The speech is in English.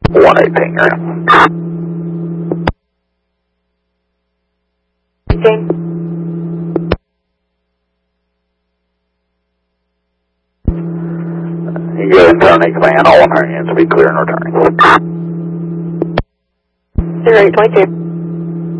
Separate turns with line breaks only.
118, you're in. You go ahead and turn the command, all Americans be clear and returning.
0822.